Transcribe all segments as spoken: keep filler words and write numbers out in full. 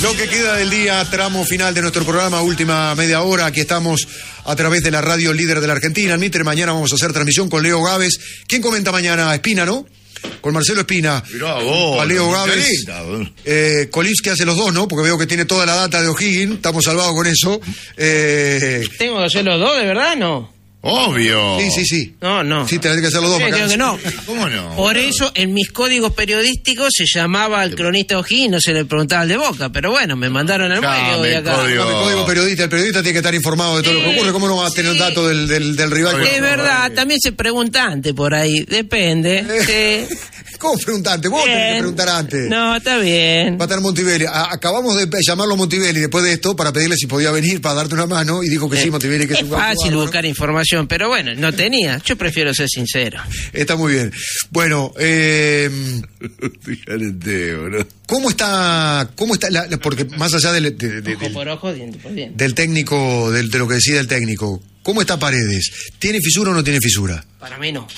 Lo que queda del día, tramo final de nuestro programa, última media hora. Aquí estamos a través de la radio líder de la Argentina. En Mitre, mañana vamos a hacer transmisión con Leo Gávez. ¿Quién comenta mañana? Espina, ¿no? Con Marcelo Espina. Mirá vos, a Leo Gávez. Eh, Colís, que hace los dos, ¿no? Porque veo que tiene toda la data de O'Higgins. Estamos salvados con eso. Eh... ¿Tengo que hacer los dos, de verdad, no? Obvio. Sí, sí, sí. No, no. Sí, tenés que hacer los dos. Sí, para creo que no. ¿Cómo no? Por eso, en mis códigos periodísticos se llamaba al cronista O'Higgins, no se le preguntaba al de Boca. Pero bueno, me mandaron al medio y acá. Código. No, el código periodista, el periodista tiene que estar informado de todo Sí, lo que ocurre. ¿Cómo no va a tener sí. un dato del, del, del rival? Es verdad, también se pregunta antes por ahí, depende. Sí. ¿Cómo preguntante? Vos Bien. tenés que preguntar antes. No, está bien. Va a estar Montivelli. A- acabamos de llamarlo a Montivelli después de esto para pedirle si podía venir para darte una mano y dijo que Eh, sí, Montivelli, que es, es un campo fácil bárbaro. buscar información, pero bueno, no tenía. Yo prefiero ser sincero. Está muy bien. Bueno, eh, Fíjate, bro. ¿cómo está? ¿Cómo está? La, la- porque más allá del, de- de- Ojo del, por ojo, diente por diente. del técnico, del, de lo que decide el técnico, ¿cómo está Paredes? ¿Tiene fisura o no tiene fisura? Para mí no.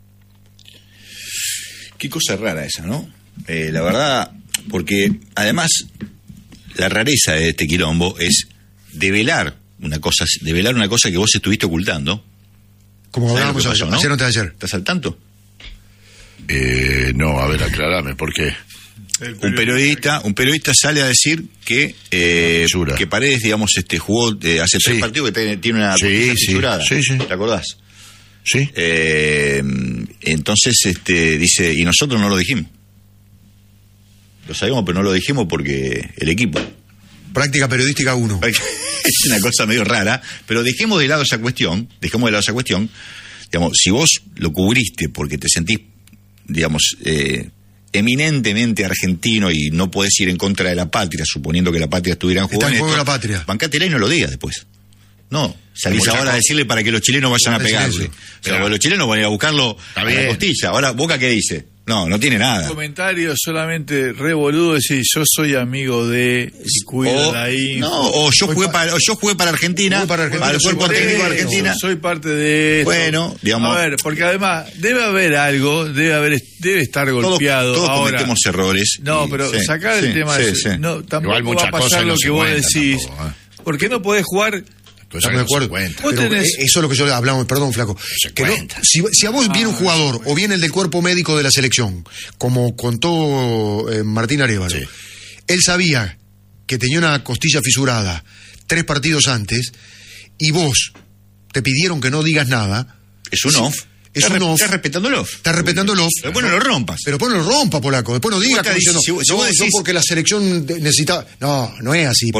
Qué cosa rara esa, ¿no? Eh, la verdad, porque además la rareza de este quilombo es develar una cosa, develar una cosa que vos estuviste ocultando. Como ¿Sabés hablábamos lo que ayer, pasó, no? ayer o antes de ayer. ¿Estás al tanto? Eh, no, a ver, aclarame, ¿por qué? Un periodista, un periodista sale a decir que eh, Fisura. que Paredes, digamos, este jugó eh, hace tres Sí. partidos que tiene, tiene una Sí, costilla sí, fisurada. sí, sí. ¿Te acordás? Sí. Eh, entonces, este, dice, y nosotros no lo dijimos. Lo sabemos, pero no lo dijimos porque el equipo. Práctica periodística uno. Es una cosa medio rara, pero dejemos de lado esa cuestión, dejemos de lado esa cuestión. Digamos, si vos lo cubriste porque te sentís, digamos, eh, eminentemente argentino y no podés ir en contra de la patria, suponiendo que la patria estuviera en juego. Está en en juego esto, la patria. bancátela y no lo digas después. No, salís Como ahora Chaco. a decirle para que los chilenos vayan a Guarda pegarle. silencio. O sea, los chilenos van a ir a buscarlo Está a la bien. costilla. Ahora, ¿Boca qué dice? No, no tiene nada. Comentario solamente re boludo, decir yo soy amigo de y cuido O, de ahí. no, o yo Fue jugué pa- para, o yo jugué para Argentina, Jugué para Argentina, el soy cuerpo por técnico de eso. Argentina. Soy parte de esto. Bueno, digamos- A ver, porque además debe haber algo, debe haber, debe estar Todos, golpeado. todos ahora. cometemos errores. No, y- pero sí, sacar el sí, tema sí, de sí. no, tampoco Igual muchas va a pasar cosas lo no que se vos cuentan decís. tampoco, ¿eh? ¿Por qué no podés jugar? Pues Estamos de acuerdo. cuenta. Vos Pero tenés- eh, eso es lo que yo hablamos, perdón, flaco. se Que no- cuenta. si, si a vos viene un jugador o viene el del cuerpo médico de la selección, como contó eh, Martín Arévalo, Sí. él sabía que tenía una costilla fisurada tres partidos antes y vos te pidieron que no digas nada. Es un off. Es Estás un re- off. Estás respetando el off. Estás respetando el off. Pero bueno, no lo rompas. Pero después no lo rompa, polaco. Después no digas estás como diciendo, diciendo- si vos- si no, vos yo decís- porque la selección de- necesita. No, no es así.